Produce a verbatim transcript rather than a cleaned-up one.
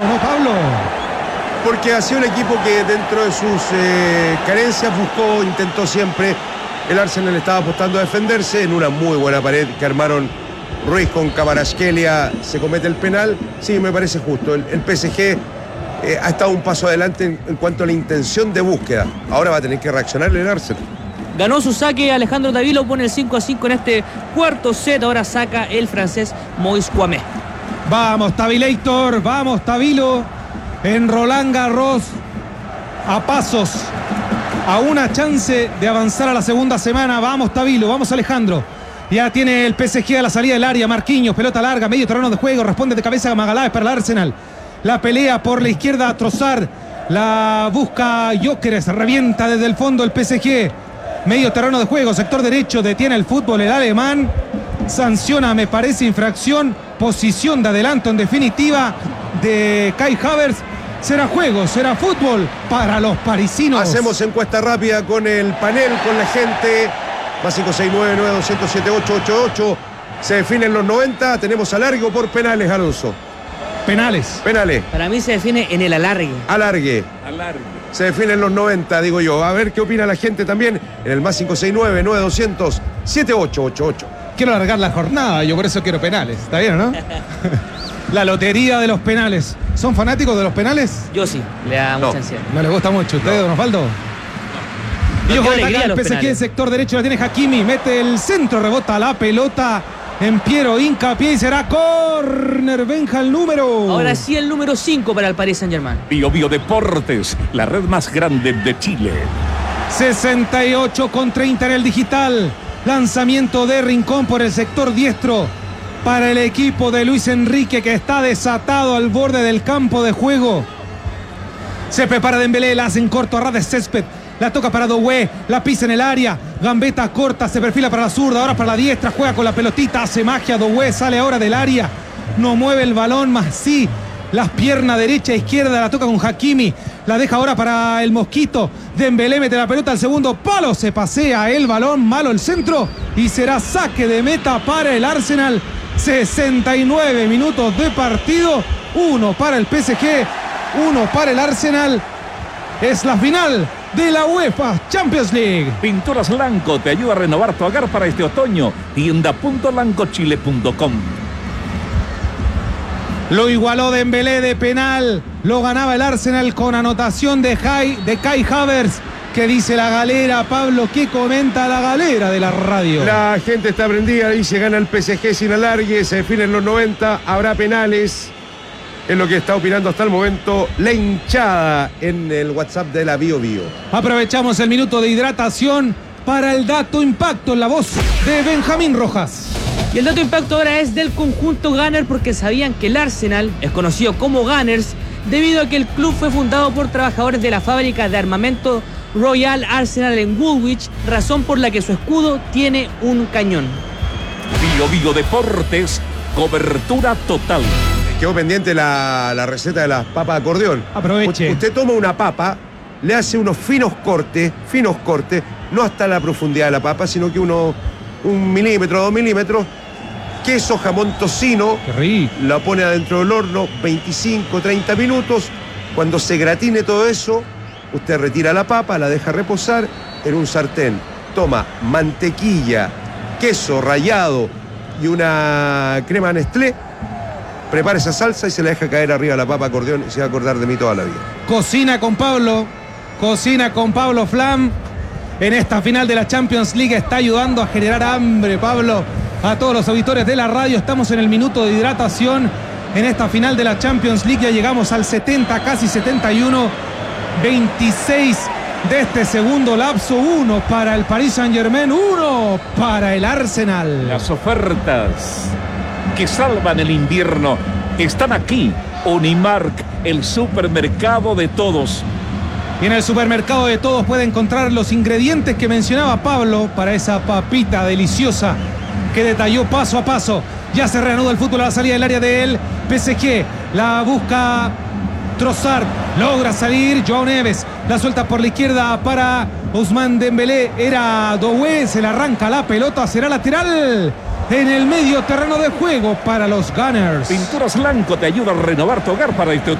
¿no, Pablo? Porque ha sido un equipo que dentro de sus eh, carencias buscó, intentó siempre. El Arsenal estaba apostando a defenderse en una muy buena pared que armaron Ruiz con Kvaratskhelia. Se comete el penal. Sí, me parece justo. El, el P S G eh, ha estado un paso adelante en, en cuanto a la intención de búsqueda. Ahora va a tener que reaccionar el Arsenal. Ganó su saque Alejandro Davilo, pone el cinco a cinco en este cuarto set. Ahora saca el francés Moïse Kouamé. Vamos, Tabilator, vamos, Tabilo. En Roland Garros, a pasos, a una chance de avanzar a la segunda semana. Vamos, Tabilo, vamos, Alejandro. Ya tiene el P S G a la salida del área. Marquinhos, pelota larga, medio terreno de juego. Responde de cabeza a Magaláes para el Arsenal. La pelea por la izquierda, Trossard. La busca Gyökeres, revienta desde el fondo el P S G. Medio terreno de juego, sector derecho, detiene el fútbol el alemán. Sanciona, me parece, infracción. Posición de adelanto en definitiva de Kai Havertz. Será juego, será fútbol para los parisinos. Hacemos encuesta rápida con el panel, con la gente. Más cinco seis nueve nueve dos cero siete ocho ocho ocho. Se definen los noventa. Tenemos alargue por penales, Alonso. Penales. Penales. Para mí se define en el alargue. Alargue. Alargue. Se definen los noventa, digo yo. A ver qué opina la gente también en el más cinco seis nueve nueve dos cero cero siete ocho ocho ocho. Quiero alargar la jornada, yo por eso quiero penales. ¿Está bien, no? La lotería de los penales. ¿Son fanáticos de los penales? Yo sí, le da mucha No. ansiedad. No les gusta mucho. ¿Ustedes, No. don Osvaldo? No, Y ojo, qué ataca alegría el los P S G en penales. sector derecho, la tiene Hakimi, mete el centro, rebota la pelota en Piero, hincapié y será córner. Benja el número. Ahora sí el número cinco para el Paris Saint-Germain. Bio Bio Deportes, la red más grande de Chile. sesenta y ocho con treinta en el digital. Lanzamiento de Rincón por el sector diestro para el equipo de Luis Enrique, que está desatado al borde del campo de juego. Se prepara Dembélé, la hace en corto a ras de césped. La toca para Doué, la pisa en el área. Gambeta corta, se perfila para la zurda, ahora para la diestra, juega con la pelotita, hace magia. Doué sale ahora del área. No mueve el balón, más sí. Las piernas derecha e izquierda, la toca con Hakimi. La deja ahora para el Mosquito. Dembélé mete la pelota al segundo palo. Se pasea el balón, malo el centro. Y será saque de meta para el Arsenal. sesenta y nueve minutos de partido. Uno para el P S G, uno para el Arsenal. Es la final de la UEFA Champions League. Pinturas Lanco te ayuda a renovar tu hogar para este otoño. tienda punto lancochile punto com. Lo igualó Dembélé de penal. Lo ganaba el Arsenal con anotación de, Jai, de Kai Havertz. ¿Qué dice la galera, Pablo? ¿Qué comenta la galera de la radio? La gente está prendida, dice gana el P S G sin alargue, se definen los noventa, habrá penales. Es lo que está opinando hasta el momento la hinchada en el WhatsApp de la Bio Bio. Aprovechamos el minuto de hidratación para el dato impacto en la voz de Benjamín Rojas. Y el dato impacto ahora es del conjunto Gunner, porque sabían que el Arsenal es conocido como Gunners debido a que el club fue fundado por trabajadores de la fábrica de armamento Royal Arsenal en Woolwich, razón por la que su escudo tiene un cañón. Bio Bio Deportes, cobertura total. Quedó pendiente la, la receta de las papas de acordeón. Aproveche. U- Usted toma una papa, le hace unos finos cortes, finos cortes, no hasta la profundidad de la papa, sino que uno, un milímetro, dos milímetros, queso, jamón, tocino, Qué rico. la pone adentro del horno, veinticinco, treinta minutos. Cuando se gratine todo eso, usted retira la papa, la deja reposar en un sartén. Toma mantequilla, queso rallado y una crema Nestlé. Prepara esa salsa y se la deja caer arriba de la papa acordeón y se va a acordar de mí toda la vida. Cocina con Pablo, cocina con Pablo Flam. En esta final de la Champions League está ayudando a generar hambre, Pablo. A todos los auditores de la radio, estamos en el minuto de hidratación. En esta final de la Champions League ya llegamos al setenta, casi setenta y uno. veintiséis de este segundo lapso. Uno para el Paris Saint-Germain, uno para el Arsenal. Las ofertas que salvan el invierno están aquí. Unimark, el supermercado de todos. Y en el supermercado de todos puede encontrar los ingredientes que mencionaba Pablo para esa papita deliciosa que detalló paso a paso. Ya se reanuda el fútbol a la salida del área del P S G. La busca Trossard, logra salir Joao Neves, la suelta por la izquierda para Ousmane Dembélé. Era Doué, se le arranca la pelota, será lateral en el medio terreno de juego para los Gunners. Pinturas Lanco te ayuda a renovar tu hogar para este